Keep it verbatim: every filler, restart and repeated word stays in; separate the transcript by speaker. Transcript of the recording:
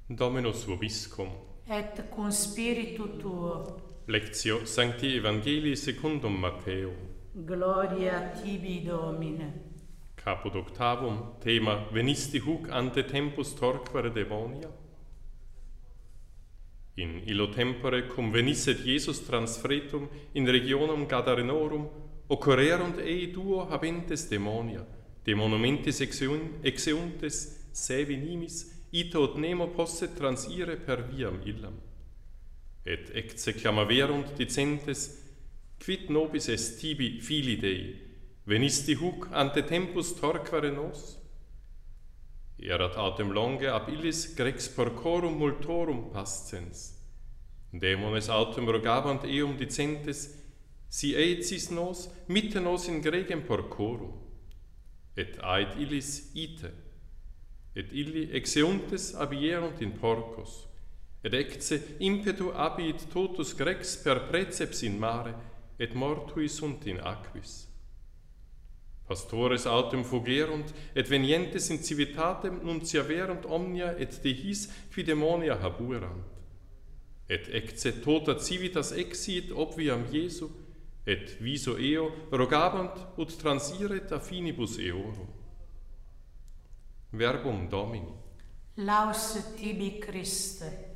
Speaker 1: Dominus vobiscum.
Speaker 2: Et cum spiritu tuo.
Speaker 1: Lectio Sancti Evangelii secundum Matthäum.
Speaker 2: Gloria tibi, Domine.
Speaker 1: Caput octavum, thema Venisti huc ante tempus torquere demonia. In illo tempore cum venisset Jesus transfretum in regionum Gadarenorum, occurrerunt ei duo habentes demonia, demonum mentis exeuntes, saevi nimis, ita ut nemo posset transire per viam illam. Et ecce clamaverunt dicentes, quid nobis est tibi fili Dei, venisti huc ante tempus torquere nos? Erat autem longe ab illis grex porcorum multorum pascens. Demones autem rogabant eum dicentes, si ecis nos, mitte nos in gregem porcorum. Et ait illis ite. Et illi exeuntes abierunt in porcos. Et ecce impetu abiit totus grex per preceps in mare, et mortui sunt in aquis. Pastores autem fugerunt, et venientes in civitatem nunciaverunt omnia et de his qui demonia habuerant. Et ecce tota civitas exiit obviam Iesu, et viso eo rogabant ut transiret a finibus eorum. Verbum Domini.
Speaker 2: Laus tibi Christe.